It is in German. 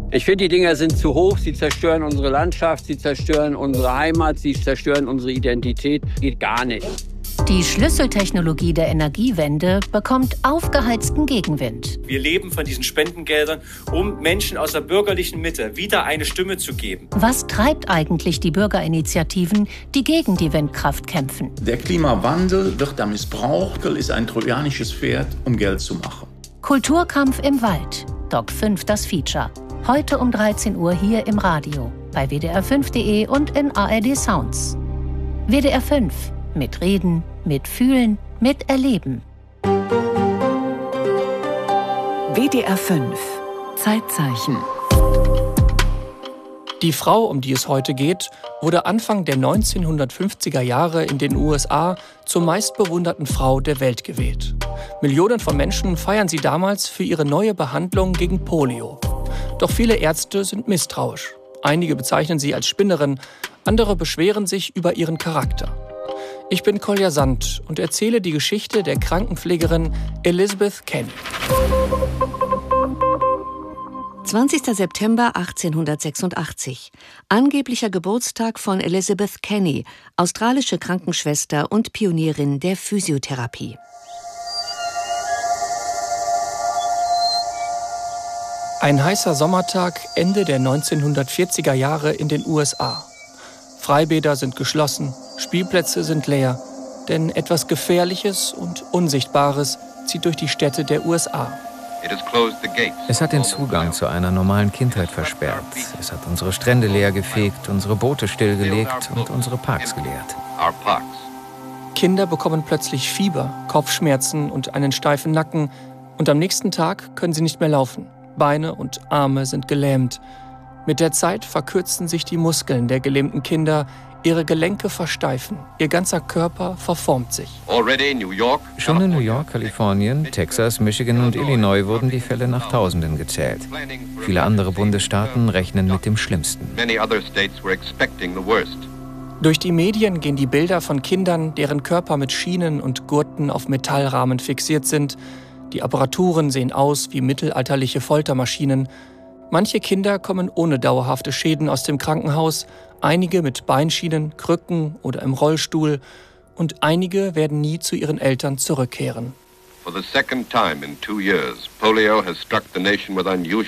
Ich finde, die Dinger sind zu hoch. Sie zerstören unsere Landschaft, sie zerstören unsere Heimat, sie zerstören unsere Identität. Geht gar nicht. Die Schlüsseltechnologie der Energiewende bekommt aufgeheizten Gegenwind. Wir leben von diesen Spendengeldern, um Menschen aus der bürgerlichen Mitte wieder eine Stimme zu geben. Was treibt eigentlich die Bürgerinitiativen, die gegen die Windkraft kämpfen? Der Klimawandel wird da missbraucht, ist ein trojanisches Pferd, um Geld zu machen. Kulturkampf im Wald. Doc 5 das Feature. Heute um 13 Uhr hier im Radio, bei wdr5.de und in ARD Sounds. WDR 5. Mitreden, mitfühlen, miterleben. WDR 5. Zeitzeichen. Die Frau, um die es heute geht, wurde Anfang der 1950er Jahre in den USA zur meistbewunderten Frau der Welt gewählt. Millionen von Menschen feiern sie damals für ihre neue Behandlung gegen Polio. Doch viele Ärzte sind misstrauisch. Einige bezeichnen sie als Spinnerin, andere beschweren sich über ihren Charakter. Ich bin Kolja Sand und erzähle die Geschichte der Krankenpflegerin Elizabeth Kenny. 20. September 1886. Angeblicher Geburtstag von Elizabeth Kenny, australische Krankenschwester und Pionierin der Physiotherapie. Ein heißer Sommertag Ende der 1940er Jahre in den USA. Freibäder sind geschlossen, Spielplätze sind leer, denn etwas Gefährliches und Unsichtbares zieht durch die Städte der USA. Es hat den Zugang zu einer normalen Kindheit versperrt. Es hat unsere Strände leergefegt, unsere Boote stillgelegt und unsere Parks geleert. Kinder bekommen plötzlich Fieber, Kopfschmerzen und einen steifen Nacken. Und am nächsten Tag können sie nicht mehr laufen. Beine und Arme sind gelähmt. Mit der Zeit verkürzen sich die Muskeln der gelähmten Kinder, ihre Gelenke versteifen, ihr ganzer Körper verformt sich. Schon in New York, Kalifornien, Texas, Michigan und Illinois wurden die Fälle nach Tausenden gezählt. Viele andere Bundesstaaten rechnen mit dem Schlimmsten. Durch die Medien gehen die Bilder von Kindern, deren Körper mit Schienen und Gurten auf Metallrahmen fixiert sind. Die Apparaturen sehen aus wie mittelalterliche Foltermaschinen. Manche Kinder kommen ohne dauerhafte Schäden aus dem Krankenhaus, einige mit Beinschienen, Krücken oder im Rollstuhl und einige werden nie zu ihren Eltern zurückkehren. For the second time in 2 years, polio has struck the nation with unusual